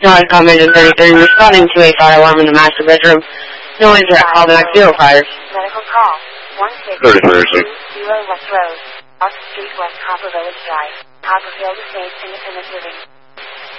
No, I called Major 33 responding to a fire alarm in the master bedroom. No answer. I called back 0 fires. Medical call 1620 West Road, Off Street, West Copper Village Drive, Copperfield Estates, Independent Living.